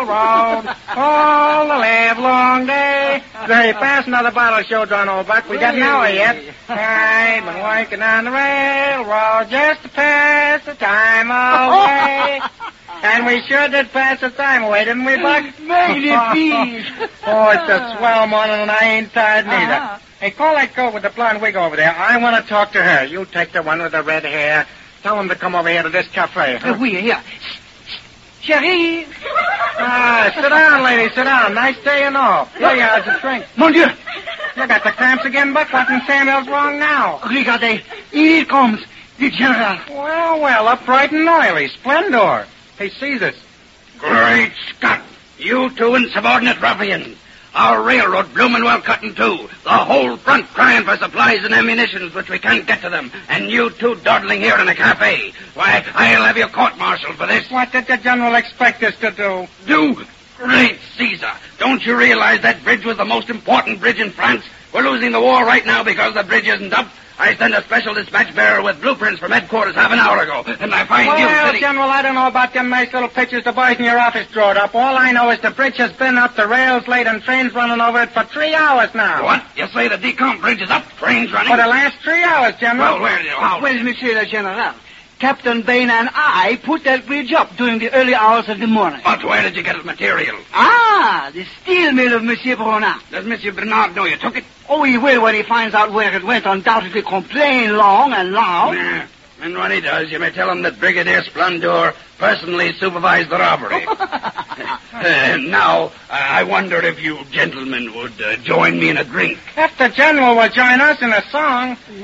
railroad all the live long day. Say, pass another bottle, show John Oldbuck. We got an hour yet. I've been working on the railroad just to pass the time away. And we sure did pass the time away, didn't we, Buck? Magnifique. Oh, it's a swell morning, and I ain't tired neither. Hey, call that girl with the blonde wig over there. I want to talk to her. You take the one with the red hair. Tell him to come over here to this cafe. Huh? Oui, here. Chérie. Sit down, lady, sit down. Nice day and all. Here you are, it's a drink. Mon Dieu. You got the cramps again, Buck? What in Samuel's wrong now? Regardez. Here it comes. The General. Well, upright and oily. Splendor. He sees us. Great Scott! You two insubordinate ruffians. Our railroad bloomin' well cut in two. The whole front crying for supplies and ammunitions which we can't get to them. And you two dawdling here in a cafe. Why, I'll have you court-martialed for this. What did the General expect us to do? Do? Great Caesar! Don't you realize that bridge was the most important bridge in France? We're losing the war right now because the bridge isn't up. I sent a special dispatch bearer with blueprints from headquarters half an hour ago, and I find you sitting... General, I don't know about them nice little pictures the boys in your office drawed up. All I know is the bridge has been up, the rails laid, and trains running over it for 3 hours now. What? You say the decomp bridge is up, trains running? For the last 3 hours, General. Well, where do you... How? Well, Monsieur le General, Captain Bain and I put that bridge up during the early hours of the morning. But where did you get the material? The steel mill of Monsieur Bronat. Does Monsieur Bernard know you took it? Oh, he will when he finds out where it went. Undoubtedly complain long and loud. Yeah. And when he does, you may tell him that Brigadier Splendor personally supervised the robbery. Now, I wonder if you gentlemen would join me in a drink. If the General will join us in a song.